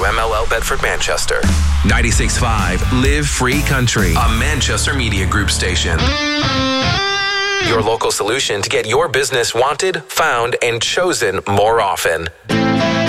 WMLL Bedford Manchester. 96.5 Live Free Country, A Manchester Media Group station. Your local solution to get your business wanted, found, and chosen more often.